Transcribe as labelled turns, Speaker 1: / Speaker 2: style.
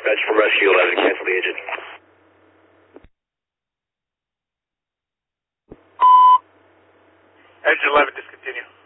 Speaker 1: dispatch from Rescue 11, cancel the agent.
Speaker 2: Engine 11, discontinue.